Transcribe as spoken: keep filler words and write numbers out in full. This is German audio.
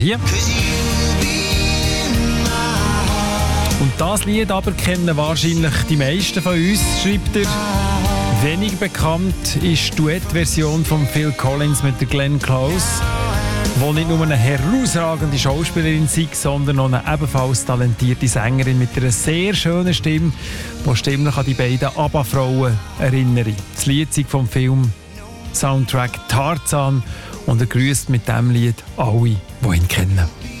Hier. Und das Lied aber kennen wahrscheinlich die meisten von uns, schreibt er. Wenig bekannt ist die Duettversion von Phil Collins mit der Glenn Close, die nicht nur eine herausragende Schauspielerin ist, sondern auch eine ebenfalls talentierte Sängerin mit einer sehr schönen Stimme, die stimmlich an die beiden ABBA-Frauen erinnert. Das Lied ist vom Film Soundtrack Tarzan und er grüßt mit diesem Lied alle, die ihn kennen.